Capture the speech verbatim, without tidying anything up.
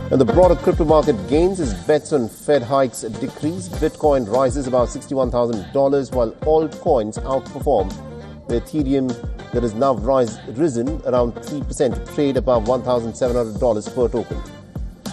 And the broader crypto market gains as bets on Fed hikes decrease. Bitcoin rises about sixty-one thousand dollars while altcoins outperform. The Ethereum that has now rise, risen around three percent to trade above one thousand seven hundred dollars per token.